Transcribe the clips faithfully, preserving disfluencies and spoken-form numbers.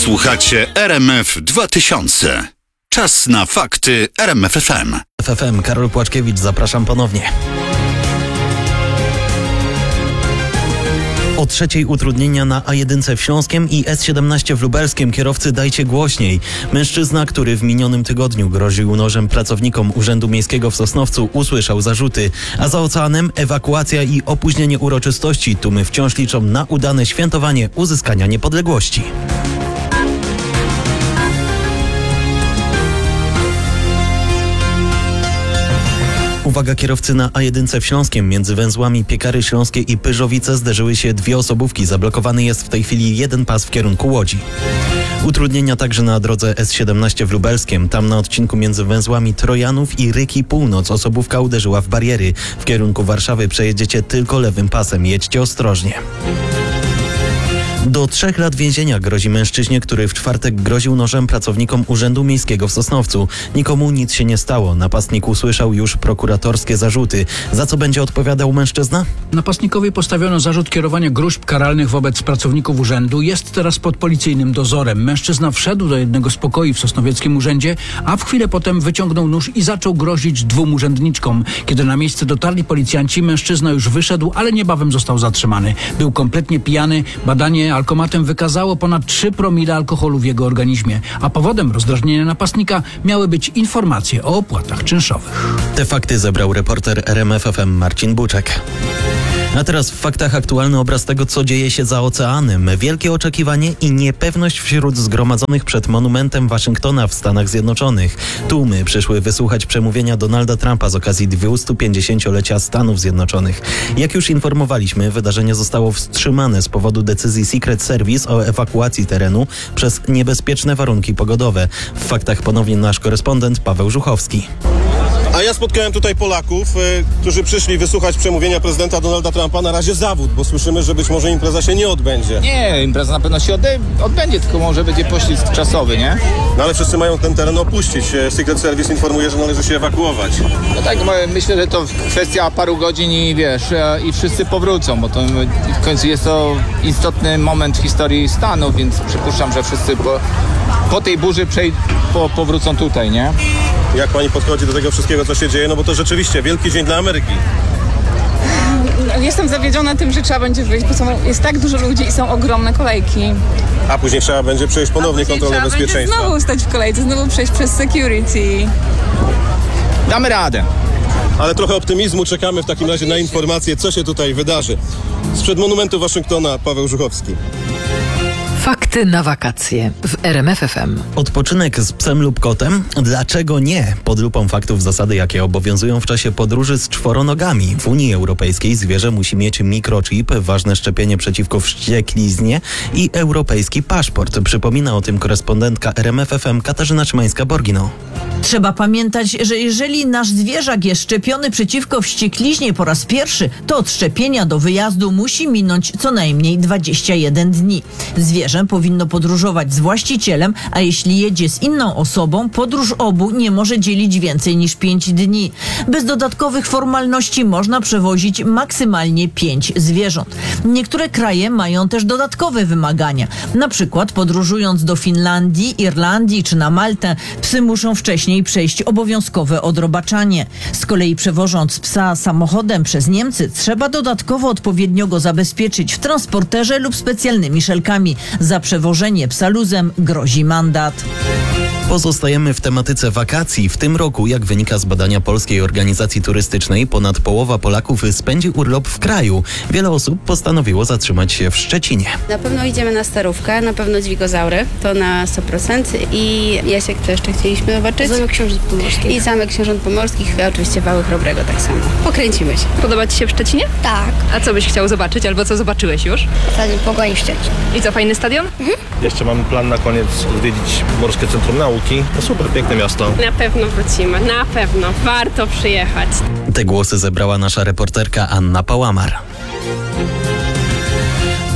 Słuchacie R M F dwa tysiące. Czas na fakty R M F F M. F F M, Karol Płaczkiewicz, zapraszam ponownie. O trzeciej utrudnienia na A jeden w Śląskiem i S siedemnaście w Lubelskiem. Kierowcy, dajcie głośniej. Mężczyzna, który w minionym tygodniu groził nożem pracownikom Urzędu Miejskiego w Sosnowcu, usłyszał zarzuty. A za oceanem ewakuacja i opóźnienie uroczystości. Tłumy wciąż liczą na udane świętowanie uzyskania niepodległości. Uwaga, kierowcy, na A jeden w Śląskiem. Między węzłami Piekary Śląskie i Pyrzowice zderzyły się dwie osobówki. Zablokowany jest w tej chwili jeden pas w kierunku Łodzi. Utrudnienia także na drodze S siedemnaście w Lubelskiem. Tam na odcinku między węzłami Trojanów i Ryki Północ osobówka uderzyła w bariery. W kierunku Warszawy przejedziecie tylko lewym pasem. Jedźcie ostrożnie. Do trzech lat więzienia grozi mężczyźnie, który w czwartek groził nożem pracownikom Urzędu Miejskiego w Sosnowcu. Nikomu nic się nie stało. Napastnik usłyszał już prokuratorskie zarzuty. Za co będzie odpowiadał mężczyzna? Napastnikowi postawiono zarzut kierowania gróźb karalnych wobec pracowników urzędu. Jest teraz pod policyjnym dozorem. Mężczyzna wszedł do jednego z pokoi w sosnowieckim urzędzie, a w chwilę potem wyciągnął nóż i zaczął grozić dwóm urzędniczkom. Kiedy na miejsce dotarli policjanci, mężczyzna już wyszedł, ale niebawem został zatrzymany. Był kompletnie pijany. Badanie alkomatem wykazało ponad trzy promile alkoholu w jego organizmie, a powodem rozdrażnienia napastnika miały być informacje o opłatach czynszowych. Te fakty zebrał reporter R M F F M Marcin Buczek. A teraz w faktach aktualny obraz tego, co dzieje się za oceanem. Wielkie oczekiwanie i niepewność wśród zgromadzonych przed monumentem Waszyngtona w Stanach Zjednoczonych. Tłumy przyszły wysłuchać przemówienia Donalda Trumpa z okazji dwustupięćdziesięciolecia Stanów Zjednoczonych. Jak już informowaliśmy, wydarzenie zostało wstrzymane z powodu decyzji Secret Service o ewakuacji terenu przez niebezpieczne warunki pogodowe. W faktach ponownie nasz korespondent Paweł Żuchowski. A ja spotkałem tutaj Polaków, y, którzy przyszli wysłuchać przemówienia prezydenta Donalda Trumpa. Na razie zawód, bo słyszymy, że być może impreza się nie odbędzie. Nie, impreza na pewno się odde- odbędzie, tylko może będzie poślizg czasowy, nie? No ale wszyscy mają ten teren opuścić. Secret Service informuje, że należy się ewakuować. No tak, myślę, że to kwestia paru godzin i wiesz, i wszyscy powrócą, bo to w końcu jest to istotny moment w historii Stanów, więc przypuszczam, że wszyscy po, po tej burzy przej- po, powrócą tutaj, nie? Jak pani podchodzi do tego wszystkiego, co się dzieje? No bo to rzeczywiście wielki dzień dla Ameryki. Jestem zawiedziona tym, że trzeba będzie wyjść, bo są, jest tak dużo ludzi i są ogromne kolejki. A później trzeba będzie przejść ponownie kontrolę bezpieczeństwa. Trzeba będzie znowu stać w kolejce, znowu przejść przez security. Damy radę. Ale trochę optymizmu, czekamy w takim razie na informacje, co się tutaj wydarzy. Sprzed monumentu Waszyngtona Paweł Żuchowski. Fakty na wakacje w R M F F M. Odpoczynek z psem lub kotem? Dlaczego nie? Pod lupą faktów zasady, jakie obowiązują w czasie podróży z czworonogami. W Unii Europejskiej zwierzę musi mieć mikrochip, ważne szczepienie przeciwko wściekliznie i europejski paszport. Przypomina o tym korespondentka R M F F M Katarzyna Szymańska-Borgino. Trzeba pamiętać, że jeżeli nasz zwierzak jest szczepiony przeciwko wściekliźnie po raz pierwszy, to od szczepienia do wyjazdu musi minąć co najmniej dwadzieścia jeden dni. Zwierzę powinno podróżować z właścicielem, a jeśli jedzie z inną osobą, podróż obu nie może dzielić więcej niż pięć dni. Bez dodatkowych formalności można przewozić maksymalnie pięć zwierząt. Niektóre kraje mają też dodatkowe wymagania. Na przykład podróżując do Finlandii, Irlandii czy na Maltę, psy muszą wcześniej przejść obowiązkowe odrobaczanie. Z kolei przewożąc psa samochodem przez Niemcy, trzeba dodatkowo odpowiednio go zabezpieczyć w transporterze lub specjalnymi szelkami. Za przewożenie psa luzem grozi mandat. Pozostajemy w tematyce wakacji. W tym roku, jak wynika z badania Polskiej Organizacji Turystycznej, ponad połowa Polaków spędzi urlop w kraju. Wiele osób postanowiło zatrzymać się w Szczecinie. Na pewno idziemy na Starówkę, na pewno Dźwigozaury, to na sto procent i Jasiek, co jeszcze chcieliśmy zobaczyć? Zamek Książąt Pomorskich. I Zamek Książąt Pomorskich, i oczywiście Wały Chrobrego tak samo. Pokręcimy się. Podoba Ci się w Szczecinie? Tak. A co byś chciał zobaczyć, albo co zobaczyłeś już? Stadion Pogoni Szczecin. I co, fajny stadion? Mhm. Jeszcze mamy plan na koniec odwiedzić Morskie Centrum Nauki. To super, piękne miasto. Na pewno wrócimy, na pewno. Warto przyjechać. Te głosy zebrała nasza reporterka Anna Pałamar.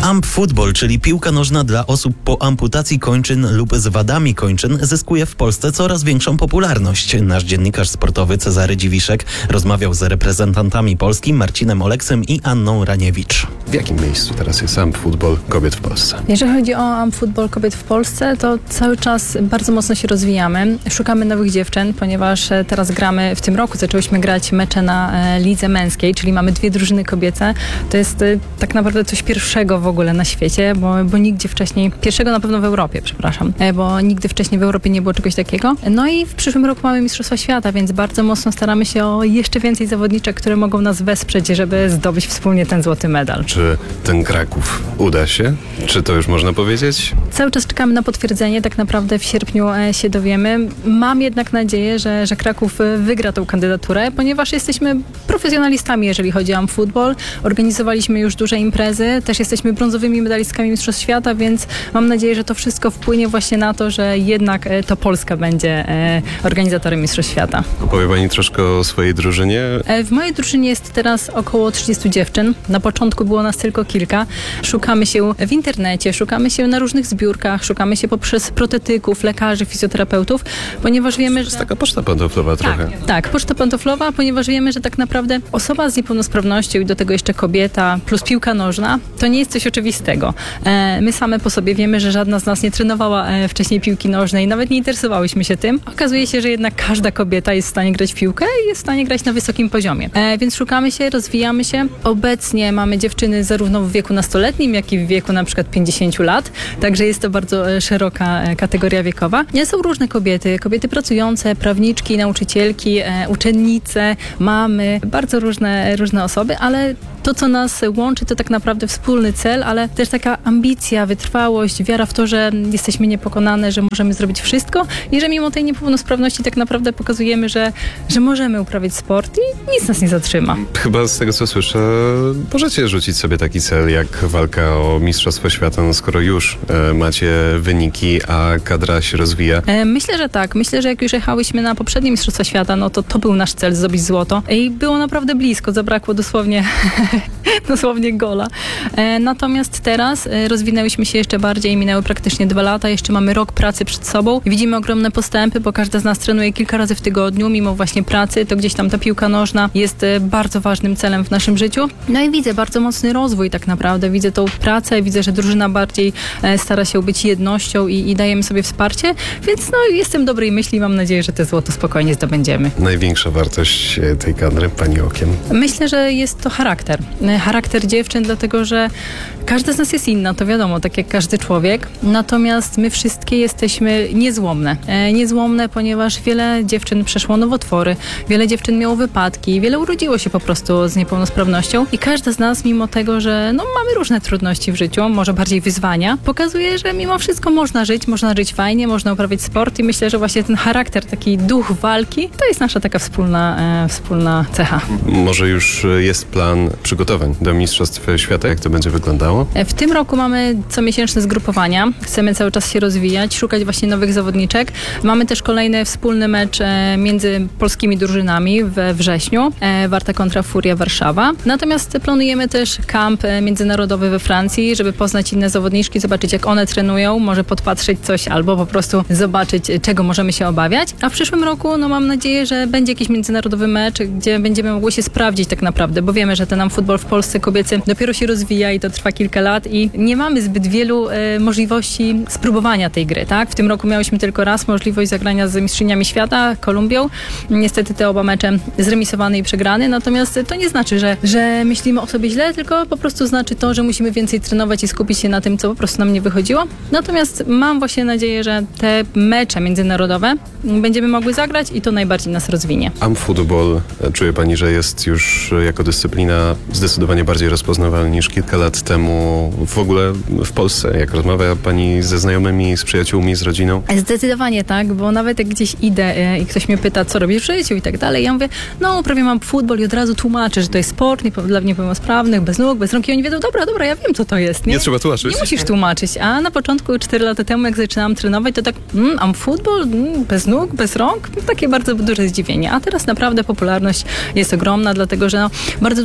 Amp Football, czyli piłka nożna dla osób po amputacji kończyn lub z wadami kończyn, zyskuje w Polsce coraz większą popularność. Nasz dziennikarz sportowy Cezary Dziwiszek rozmawiał z reprezentantami Polski Marcinem Oleksem i Anną Raniewicz. W jakim miejscu teraz jest Amp Football kobiet w Polsce? Jeżeli chodzi o Amp Football kobiet w Polsce, to cały czas bardzo mocno się rozwijamy. Szukamy nowych dziewczyn, ponieważ teraz gramy, w tym roku zaczęłyśmy grać mecze na lidze męskiej, czyli mamy dwie drużyny kobiece. To jest tak naprawdę coś pierwszego w ogóle na świecie, bo, bo nigdzie wcześniej, pierwszego na pewno w Europie, przepraszam, bo nigdy wcześniej w Europie nie było czegoś takiego. No i w przyszłym roku mamy Mistrzostwa Świata, więc bardzo mocno staramy się o jeszcze więcej zawodniczek, które mogą nas wesprzeć, żeby zdobyć wspólnie ten złoty medal. Czy ten Kraków uda się? Czy to już można powiedzieć? Cały czas czekamy na potwierdzenie, tak naprawdę w sierpniu się dowiemy. Mam jednak nadzieję, że, że Kraków wygra tą kandydaturę, ponieważ jesteśmy profesjonalistami, jeżeli chodzi o Amp Football. Organizowaliśmy już duże imprezy, też jesteśmy brązowymi medalistkami Mistrzostw Świata, więc mam nadzieję, że to wszystko wpłynie właśnie na to, że jednak to Polska będzie organizatorem Mistrzostw Świata. Opowie Pani troszkę o swojej drużynie. W mojej drużynie jest teraz około trzydziestu dziewczyn. Na początku było nas tylko kilka. Szukamy się w internecie, szukamy się na różnych zbiórkach, szukamy się poprzez protetyków, lekarzy, fizjoterapeutów, ponieważ wiemy, że... To jest taka poczta pantoflowa trochę. Tak, tak, poczta pantoflowa, ponieważ wiemy, że tak naprawdę osoba z niepełnosprawnością i do tego jeszcze kobieta plus piłka nożna, to nie jest coś oczywistego. E, my same po sobie wiemy, że żadna z nas nie trenowała e, wcześniej piłki nożnej, nawet nie interesowałyśmy się tym. Okazuje się, że jednak każda kobieta jest w stanie grać w piłkę i jest w stanie grać na wysokim poziomie. E, więc szukamy się, rozwijamy się. Obecnie mamy dziewczyny zarówno w wieku nastoletnim, jak i w wieku na przykład pięćdziesięciu lat, także jest to bardzo e, szeroka e, kategoria wiekowa. E, są różne kobiety, kobiety pracujące, prawniczki, nauczycielki, e, uczennice, mamy, bardzo różne, różne osoby, ale to, co nas łączy, to tak naprawdę wspólny cel, ale też taka ambicja, wytrwałość, wiara w to, że jesteśmy niepokonane, że możemy zrobić wszystko i że mimo tej niepełnosprawności tak naprawdę pokazujemy, że, że możemy uprawiać sport i nic nas nie zatrzyma. Chyba z tego, co słyszę, możecie rzucić sobie taki cel jak walka o Mistrzostwo Świata, no skoro już e, macie wyniki, a kadra się rozwija. E, myślę, że tak. Myślę, że jak już jechałyśmy na poprzednie Mistrzostwa Świata, no to to był nasz cel, zdobyć złoto i było naprawdę blisko, zabrakło dosłownie dosłownie gola. E, natomiast teraz e, rozwinęłyśmy się jeszcze bardziej, minęły praktycznie dwa lata, jeszcze mamy rok pracy przed sobą. Widzimy ogromne postępy, bo każda z nas trenuje kilka razy w tygodniu, mimo właśnie pracy, to gdzieś tam ta piłka nożna jest e, bardzo ważnym celem w naszym życiu. No i widzę bardzo mocny rozwój tak naprawdę, widzę tą pracę, widzę, że drużyna bardziej e, stara się być jednością i, i dajemy sobie wsparcie, więc no jestem dobrej myśli i mam nadzieję, że te złoto spokojnie zdobędziemy. Największa wartość tej kadry, Pani okiem? Myślę, że jest to charakter. Charakter dziewczyn, dlatego że każda z nas jest inna, to wiadomo, tak jak każdy człowiek. Natomiast my wszystkie jesteśmy niezłomne. E, niezłomne, ponieważ wiele dziewczyn przeszło nowotwory, wiele dziewczyn miało wypadki, wiele urodziło się po prostu z niepełnosprawnością i każda z nas, mimo tego, że no, mamy różne trudności w życiu, może bardziej wyzwania, pokazuje, że mimo wszystko można żyć, można żyć fajnie, można uprawiać sport i myślę, że właśnie ten charakter, taki duch walki, to jest nasza taka wspólna, e, wspólna cecha. Może już jest plan przygotowań do Mistrzostw Świata, jak to będzie wyglądało? W tym roku mamy comiesięczne zgrupowania. Chcemy cały czas się rozwijać, szukać właśnie nowych zawodniczek. Mamy też kolejny wspólny mecz między polskimi drużynami we wrześniu. Warta kontra Furia Warszawa. Natomiast planujemy też kamp międzynarodowy we Francji, żeby poznać inne zawodniczki, zobaczyć jak one trenują, może podpatrzeć coś albo po prostu zobaczyć, czego możemy się obawiać. A w przyszłym roku no mam nadzieję, że będzie jakiś międzynarodowy mecz, gdzie będziemy mogły się sprawdzić tak naprawdę, bo wiemy, że ten nam futbol w Polsce kobiecy dopiero się rozwija i to trwa kilka lat i nie mamy zbyt wielu e, możliwości spróbowania tej gry, tak? W tym roku miałyśmy tylko raz możliwość zagrania z mistrzyniami świata, Kolumbią. Niestety te oba mecze zremisowany i przegrany, natomiast to nie znaczy, że, że myślimy o sobie źle, tylko po prostu znaczy to, że musimy więcej trenować i skupić się na tym, co po prostu nam nie wychodziło. Natomiast mam właśnie nadzieję, że te mecze międzynarodowe będziemy mogły zagrać i to najbardziej nas rozwinie. Amp Football, czuje Pani, że jest już jako dyscyplina zdecydowanie bardziej rozpoznawalny niż kilka lat temu w ogóle w Polsce? Jak rozmawia Pani ze znajomymi, z przyjaciółmi, z rodziną? Zdecydowanie tak, bo nawet jak gdzieś idę i ktoś mnie pyta, co robisz w życiu i tak dalej, ja mówię, no uprawiam mam futbol i od razu tłumaczę, że to jest sport niepo- dla niepełnosprawnych, bez nóg, bez rąk i oni wiedzą, dobra, dobra, ja wiem, co to jest. Nie, nie trzeba tłumaczyć. Nie musisz tłumaczyć, a na początku, cztery lata temu, jak zaczynałam trenować, to tak, mm, am futbol, mm, bez nóg, bez rąk, takie bardzo duże zdziwienie, a teraz naprawdę popularność jest ogromna, dlatego, że no, bardzo dużo osób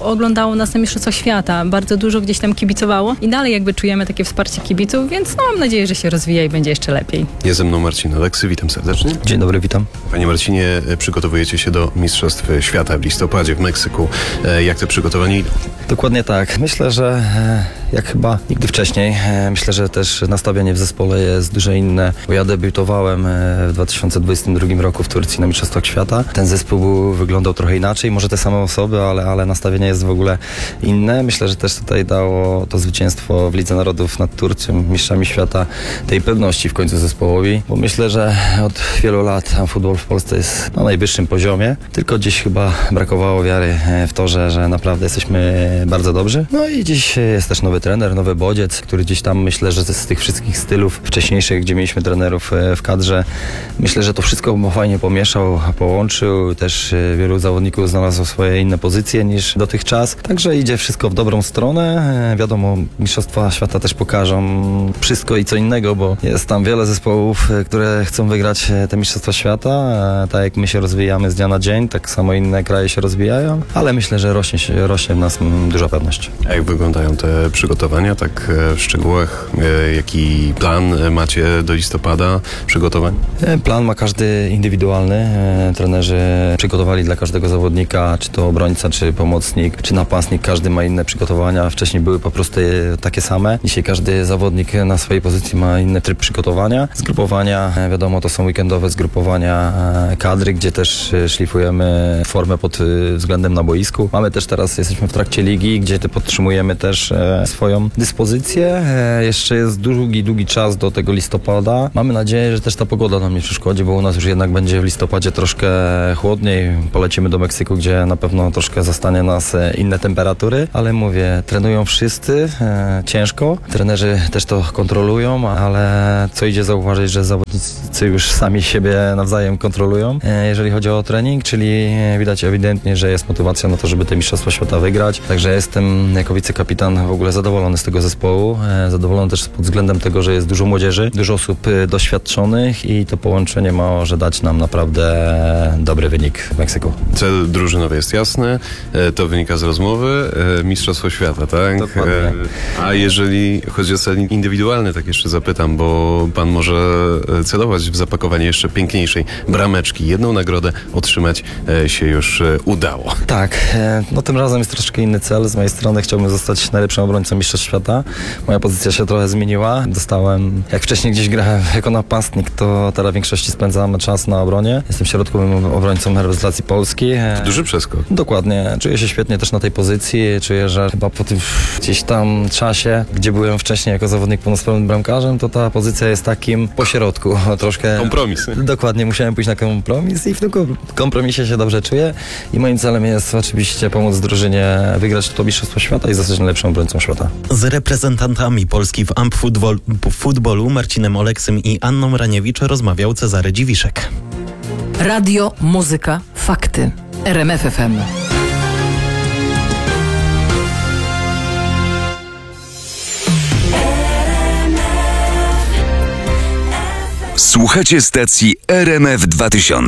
oglądało nas na Mistrzostwach Świata, bardzo dużo gdzieś tam kibicowało i dalej jakby czujemy takie wsparcie kibiców, więc no, mam nadzieję, że się rozwija i będzie jeszcze lepiej. Jest ze mną Marcin Oleksy, witam serdecznie. Dzień dobry, witam. Panie Marcinie, przygotowujecie się do Mistrzostw Świata w listopadzie w Meksyku. Jak te przygotowania idą? Dokładnie tak. Myślę, że jak chyba nigdy wcześniej, myślę, że też nastawienie w zespole jest dużo inne, bo ja debiutowałem w dwa tysiące dwudziestym drugim roku w Turcji na Mistrzostwach Świata. Ten zespół wyglądał trochę inaczej, może te same osoby, ale, ale nastawienie jest w ogóle inne. Myślę, że też tutaj dało to zwycięstwo w Lidze Narodów nad Turcją, mistrzami świata, tej pewności w końcu zespołowi, bo myślę, że od wielu lat tam futbol w Polsce jest na najwyższym poziomie, tylko gdzieś chyba brakowało wiary w to, że, że naprawdę jesteśmy bardzo dobrzy. No i dziś jest też nowy trener, nowy bodziec, który gdzieś tam myślę, że z tych wszystkich stylów wcześniejszych, gdzie mieliśmy trenerów w kadrze, myślę, że to wszystko fajnie pomieszał, połączył, też wielu zawodników znalazło swoje inne pozycje niż dotychczas, także idzie wszystko w dobrą stronę. Wiadomo, Mistrzostwa Świata też pokażą wszystko i co innego, bo jest tam wiele zespołów, które chcą wygrać te Mistrzostwa Świata. Tak jak my się rozwijamy z dnia na dzień, tak samo inne kraje się rozwijają, ale myślę, że rośnie, się, rośnie w nas duża pewność. A jak wyglądają te przygotowania, tak w szczegółach? Jaki plan macie do listopada przygotowań? Plan ma każdy indywidualny. Trenerzy przygotowali dla każdego zawodnika, czy to obrońca, czy pomocnik, czy napastnik, każdy ma inne przygotowania. Wcześniej były po prostu takie same. Dzisiaj każdy zawodnik na swojej pozycji ma inny tryb przygotowania. Zgrupowania, wiadomo, to są weekendowe zgrupowania kadry, gdzie też szlifujemy formę pod względem na boisku. Mamy też teraz, jesteśmy w trakcie ligi, gdzie podtrzymujemy też swoją dyspozycję. Jeszcze jest długi, długi czas do tego listopada. Mamy nadzieję, że też ta pogoda nam nie przeszkodzi, bo u nas już jednak będzie w listopadzie troszkę chłodniej. Polecimy do Meksyku, gdzie na pewno troszkę zastanie nas inne temperatury, ale mówię, trenują wszyscy, e, ciężko. Trenerzy też to kontrolują, ale co idzie zauważyć, że zawodnicy już sami siebie nawzajem kontrolują, e, jeżeli chodzi o trening, czyli widać ewidentnie, że jest motywacja na to, żeby te Mistrzostwa Świata wygrać. Także jestem jako wicekapitan w ogóle zadowolony z tego zespołu. E, zadowolony też pod względem tego, że jest dużo młodzieży, dużo osób doświadczonych i to połączenie może dać nam naprawdę dobry wynik w Meksyku. Cel drużynowy jest jasny, e, to wynika z rozmowy. E, Mistrzostwo Świata, tak? Dokładnie. E, a jeżeli chodzi o cel indywidualny, tak jeszcze zapytam, bo pan może celować w zapakowanie jeszcze piękniejszej brameczki. Jedną nagrodę otrzymać e, się już e, udało. Tak, e, no tym razem jest troszkę inny cel. Z mojej strony chciałbym zostać najlepszym obrońcą Mistrzostw Świata. Moja pozycja się trochę zmieniła. Dostałem, jak wcześniej gdzieś grałem jako napastnik, to teraz w większości spędzam czas na obronie. Jestem środkowym obrońcą reprezentacji Polski. To duży przeskok. Dokładnie. Czuję się świetnie też na tej pozycji. Czuję, że chyba po tym gdzieś tam czasie, gdzie byłem wcześniej jako zawodnik pełnosprawnym bramkarzem, to ta pozycja jest takim pośrodku. Troszkę... Kompromis. Dokładnie. Musiałem pójść na kompromis i w tym kompromisie się dobrze czuję. I moim celem jest oczywiście pomóc drużynie wygrać to Mistrzostwo Świata i zostać najlepszym obrońcą świata. Z reprezentantami Polski w Ampfutbol- w futbolu Marcinem Oleksym i Anną Raniewicz rozmawiał Cezary Dziwiszek. Radio, muzyka, fakty. R M F F M. Słuchacie stacji R M F dwa tysiące.